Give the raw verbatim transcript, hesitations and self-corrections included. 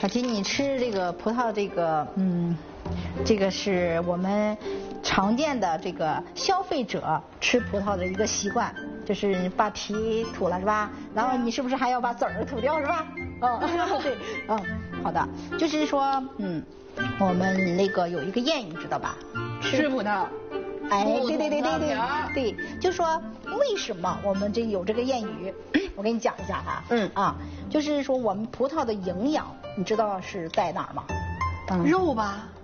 小琪，你吃这个葡萄，这个嗯，这个是我们常见的这个消费者吃葡萄的一个习惯，就是把皮吐了是吧？然后你是不是还要把籽儿吐掉是吧？嗯，对，嗯，好的，就是说，嗯，我们那个有一个谚语知道吧？ 吃葡萄。 哎，对对对对对对，就说为什么我们这有这个谚语，我给你讲一下哈。嗯啊，就是说我们葡萄的营养，你知道是在哪儿吗？ 嗯，肉吧。